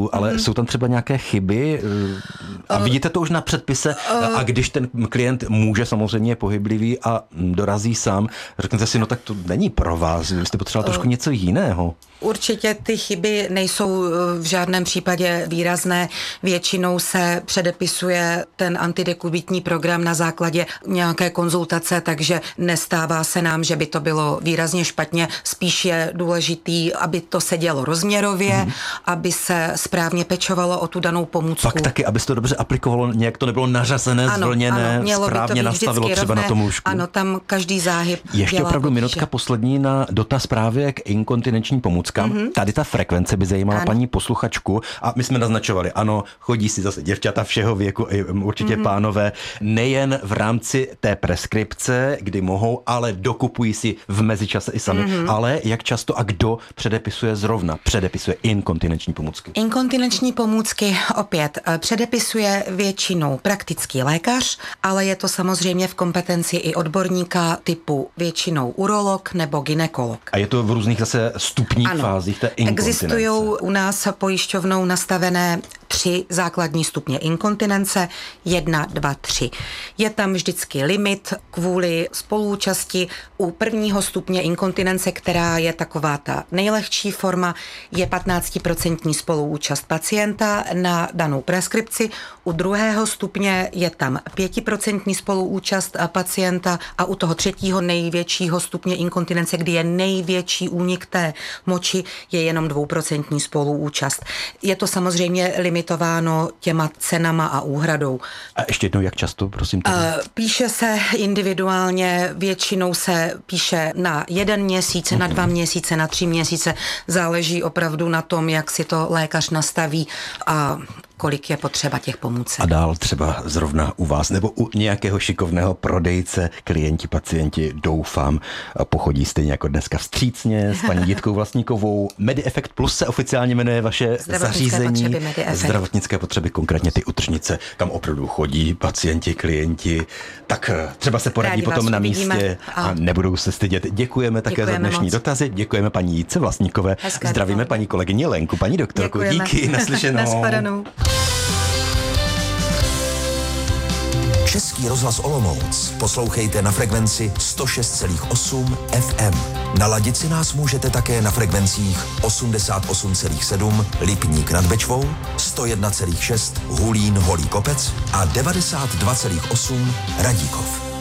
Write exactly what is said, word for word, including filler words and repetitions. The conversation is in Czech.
klientů, ale mm. jsou tam třeba nějaké chyby a uh, vidíte to už na předpise uh, a když ten klient může samozřejmě pohyblivý a dorazí sám, řeknete si, no tak to není pro vás, vy jste potřeboval uh, trošku něco jiného. Určitě ty chyby nejsou v žádném případě výrazné. Většinou se předepisuje ten antidekubitní program na základě nějaké konzultace, takže nestává se nám, že by to bylo výrazně špatně. Spíš je důležitý, aby to se dělo rozměrově, hmm. aby se správně pečovalo o tu danou pomůcku. Pak taky, aby se to dobře aplikovalo, nějak to nebylo nařazené, ano, zvlněné, ano, správně nastavilo třeba rovné, na tom lůžku. Ano, tam každý záhyb. Ještě opravdu potíže. Minutka poslední na dotaz právě k inkontinenční pomůckám. Mm-hmm. Tady ta frekvence by zajímala ano. paní posluchačku a my jsme naznačovali, ano, chodí si zase děvčata všeho věku, určitě mm-hmm. pánové, nejen v rámci té preskripce, kdy mohou, ale dokupují si v mezičase i sami, mm-hmm. ale jak často a kdo předepisuje zrovna, předepisuje inkontinenční pomůcky? Inkontinenční pomůcky opět předepisuje většinou praktický lékař, ale je to samozřejmě v kompetenci i odborníka typu většinou urolog nebo gynekolog. A je to v různých zase stupních ano. fázích té inkontinence? Existují u nás pojišťovnou nastavené tři základní stupně inkontinence, jedna, dva, tři. Je tam vždycky limit kvůli spoluúčasti. U prvního stupně inkontinence, která je taková ta nejlehčí forma, je patnáctiprocentní spoluúčast pacienta na danou preskripci. U druhého stupně je tam pětiprocentní spoluúčast pacienta a u toho třetího největšího stupně inkontinence, kdy je největší únik té moči, je jenom dvouprocentní spoluúčast. Je to samozřejmě limitováno těma cenama a úhradou. A ještě jednou, jak často, prosím? Tady? Píše se individuálně, většinou se píše na jeden měsíc, mm-hmm. na dva měsíce, na tři měsíce. Záleží opravdu na tom, jak si to lékař nastaví a kolik je potřeba těch pomůcek. A dál třeba zrovna u vás nebo u nějakého šikovného prodejce, klienti, pacienti, doufám, pochodí stejně jako dneska vstřícně s paní Jitkou Vlastníkovou. MediEffect Plus se oficiálně jmenuje vaše zařízení. Potřeby Zdravotnické potřeby, konkrétně ty utržnice, kam opravdu chodí pacienti, klienti. Tak třeba se poradí Rádi potom na uvidíme. místě a... a nebudou se stydět. Děkujeme také Děkujeme za dnešní moc. dotazy. Děkujeme paní Jitce Vlastníkové. Hezké Zdravíme dopoledne. paní kolegyni Lenku, paní doktorku. Děkujeme. Díky, naslyšenou. Nashledanou. Český rozhlas Olomouc poslouchejte na frekvenci sto šest celá osm F M. Naladit si nás můžete také na frekvencích osmdesát osm celá sedm Lipník nad Bečvou, sto jedna celá šest Hulín Holý Kopec a devadesát dva celá osm Radíkov.